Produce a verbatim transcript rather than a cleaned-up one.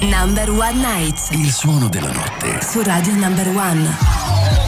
Number One Nights. Il suono della notte. Su Radio Number One.